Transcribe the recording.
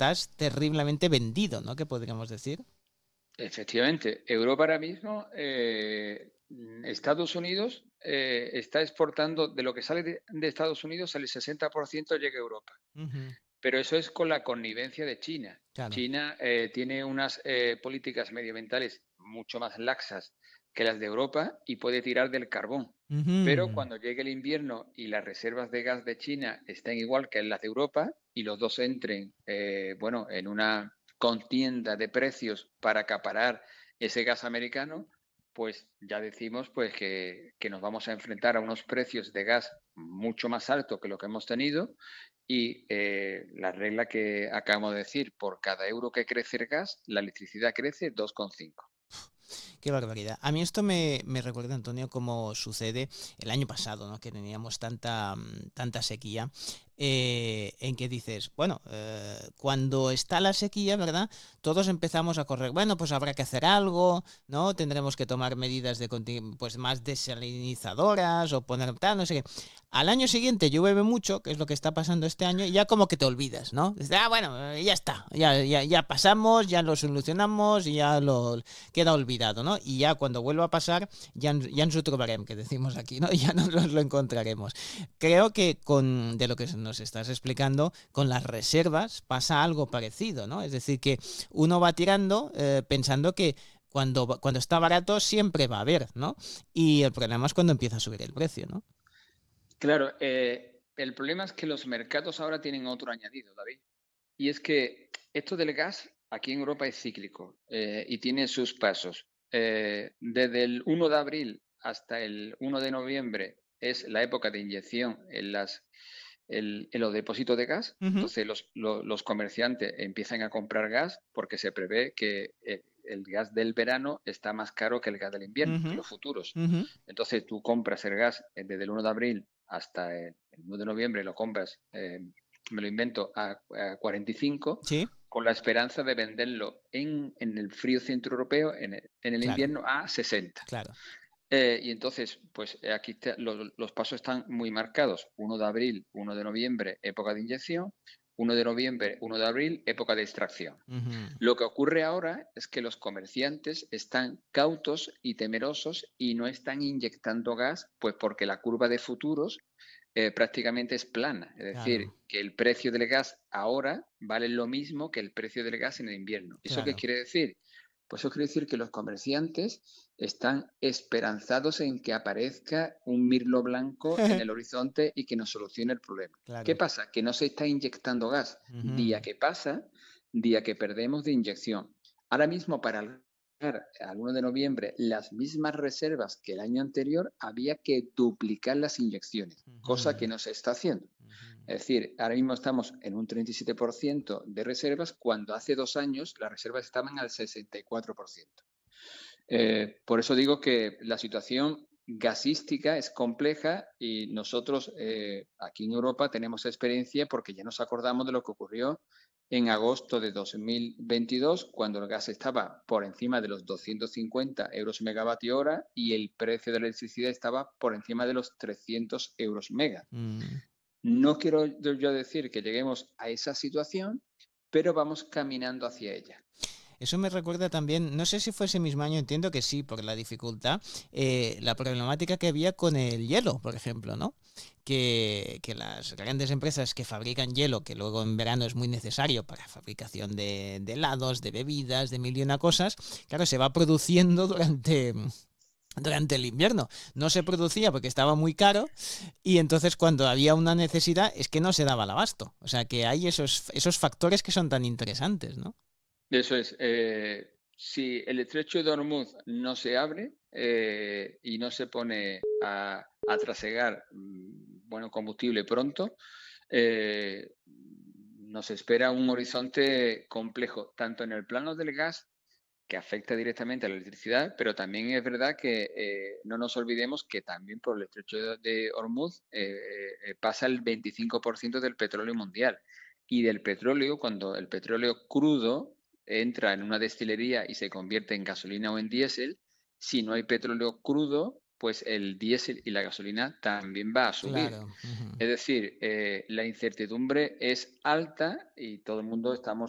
estás terriblemente vendido, ¿no? ¿Qué podríamos decir? Efectivamente, Europa ahora mismo, Estados Unidos está exportando de lo que sale de Estados Unidos, el 60% llega a Europa. Ujú, Pero eso es con la connivencia de China. claro. China tiene unas políticas medioambientales mucho más laxas que las de Europa y puede tirar del carbón. Pero Ujú. cuando llegue el invierno y las reservas de gas de China estén igual que las de Europa y los dos entren, bueno, en una contienda de precios para acaparar ese gas americano, pues ya decimos pues que nos vamos a enfrentar a unos precios de gas mucho más altos que lo que hemos tenido y la regla que acabamos de decir, por cada euro que crece el gas, la electricidad crece 2,5. Qué barbaridad. A mí esto me recuerda, Antonio, como sucede el año pasado, ¿no? Que teníamos tanta sequía, en que dices, bueno, cuando está la sequía, ¿verdad? Todos empezamos a correr, bueno, pues habrá que hacer algo, ¿no? Tendremos que tomar medidas pues más desalinizadoras o poner tal, no sé qué. Al año siguiente llueve mucho, que es lo que está pasando este año, y ya como que te olvidas, ¿no? Dices, bueno, ya está, ya pasamos, ya lo solucionamos, y ya lo queda olvidado, ¿no? Y ya cuando vuelva a pasar, ya ens ho trobarem, que decimos aquí, ¿no? Ya nos lo encontraremos. Creo que de lo que nos estás explicando, con las reservas pasa algo parecido, ¿no? Es decir, que uno va tirando pensando que cuando está barato siempre va a haber, ¿no? Y el problema es cuando empieza a subir el precio, ¿no? Claro, el problema es que los mercados ahora tienen otro añadido, David. Y es que esto del gas aquí en Europa es cíclico y tiene sus pasos. Desde el 1 de abril hasta el 1 de noviembre es la época de inyección en los depósitos de gas. Uh -huh. Entonces los comerciantes empiezan a comprar gas porque se prevé que el gas del verano está más caro que el gas del Uh invierno, que -huh. los futuros. Uh -huh. Entonces tú compras el gas desde el 1 de abril hasta el 1 de noviembre, lo compras, me lo invento, a 45 Sí, con la esperanza de venderlo en el frío centro europeo en el claro, invierno a 60. claro. Y entonces, pues aquí los pasos están muy marcados. 1 de abril, 1 de noviembre, época de inyección. 1 de noviembre, 1 de abril, época de extracción. Uh -huh. Lo que ocurre ahora es que los comerciantes están cautos y temerosos y no están inyectando gas, pues porque la curva de futuros prácticamente es plana. Es Claro, decir, que el precio del gas ahora vale lo mismo que el precio del gas en el invierno. ¿Eso qué claro. quiere decir? Pues eso quiere decir que los comerciantes están esperanzados en que aparezca un mirlo blanco en el horizonte y que nos solucione el problema. ¿Qué Claro. pasa? Que no se está inyectando gas. Uh -huh. Día que pasa, día que perdemos de inyección. Ahora mismo, para alcanzar al 1 de noviembre las mismas reservas que el año anterior, había que duplicar las inyecciones, Uh cosa -huh. que no se está haciendo. Uh -huh. Es decir, ahora mismo estamos en un 37% de reservas, cuando hace 2 años las reservas estaban al 64%. Por eso digo que la situación gasística es compleja y nosotros aquí en Europa tenemos experiencia porque ya nos acordamos de lo que ocurrió en agosto de 2022, cuando el gas estaba por encima de los 250 euros megavatio hora y el precio de la electricidad estaba por encima de los 300 euros mega. Mm. No quiero yo decir que lleguemos a esa situación, pero vamos caminando hacia ella. Eso me recuerda también, no sé si fue ese mismo año, entiendo que sí, por la dificultad, la problemática que había con el hielo, por ejemplo, ¿no? Que las grandes empresas que fabrican hielo, que luego en verano es muy necesario para fabricación de helados, de bebidas, de mil y una cosas, claro, se va produciendo durante el invierno. No se producía porque estaba muy caro y entonces cuando había una necesidad es que no se daba el abasto. O sea que hay esos factores que son tan interesantes, ¿no? Eso es. Si el estrecho de Hormuz no se abre y no se pone a trasegar bueno, combustible pronto, nos espera un horizonte complejo, tanto en el plano del gas, que afecta directamente a la electricidad, pero también es verdad que no nos olvidemos que también por el estrecho de Hormuz pasa el 25% del petróleo mundial. Y del petróleo, cuando el petróleo crudo entra en una destilería y se convierte en gasolina o en diésel, si no hay petróleo crudo, pues el diésel y la gasolina también va a subir. Claro. Uh -huh. Es decir, la incertidumbre es alta y todo el mundo estamos